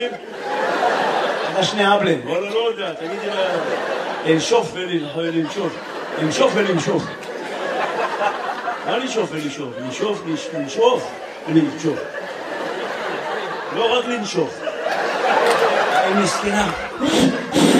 אתה שני אבלן. וואלה, לא יודע, תגידי לה... לנשוף ולנשוף. לנשוף ולנשוף. מה לנשוף ולנשוף? לנשוף ולנשוף. לא רק לנשוף. היא מסכנה.